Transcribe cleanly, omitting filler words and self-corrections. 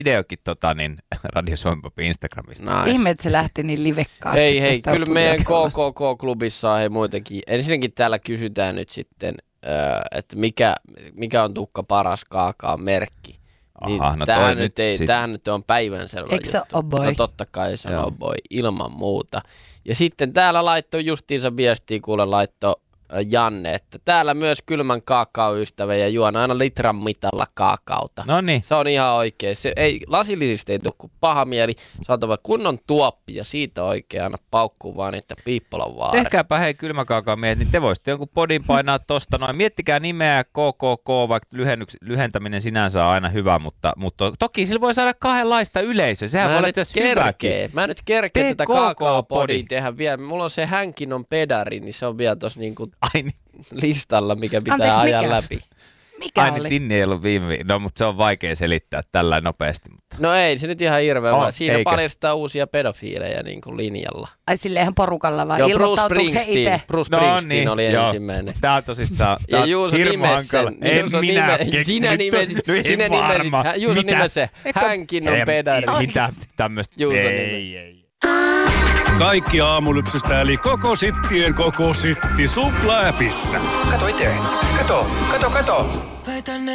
videokin Radio Suomi Popin Instagramista. Nice. Ihme, että se lähti niin livekkaasti. Hei, kyllä meidän KKK-klubissa on muutenkin. Ensinnäkin täällä kysytään nyt sitten, että mikä on Tukka paras kaakaon-merkki. Niin Aha, no tämähän nyt on päivänselvä juttu. Eikö se ole O'boy? No totta kai se on O'boy, ilman muuta. Ja sitten täällä laittoi justiinsa viestiä, laittoi Janne, että täällä myös kylmän kaakaoystävä ja juon aina litran mitalla kaakaota. No niin. Se on ihan oikein. Lasillisista ei tule kuin paha mieli. Se on kunnon tuoppi ja siitä oikein aina paukkuu vaan niitä Piippolan vaara. Tehkääpä hei kylmäkaakaomiehet, niin te voisitte jonkun podin painaa tosta noin. Miettikää nimeä KKK, vaikka lyhentäminen sinänsä on aina hyvä, mutta toki sillä voi saada kahdenlaista yleisöä. Sehän voi olla tässä hyväkin. Mä nyt kerkeen tätä kaakaopodia tehdä vielä. Mulla on se Hänkinon pedari, niin se on vielä tossa niinku listalla, mikä pitää ajaa läpi. Mikä Aina oli? Tinni ei ollut no mutta se on vaikea selittää tällä nopeasti. Mutta. No ei, se nyt ihan hirveä, vaan siinä paljastaa uusia pedofiileja niin kuin linjalla. Ai silleen ihan porukalla vai? Joo, Ilmoittautuuko se itse? Bruce Springsteen oli ensimmäinen. Tää on tosissaan, ja Juuso nimesi sen. Sinä nimesit. Juuso nimesi se. Hänkin on pedari. Mitä tämmöistä? Ei. Kaikki aamulypsystä eli koko sittien koko sitti Supla-appissa. Kato itse. Kato.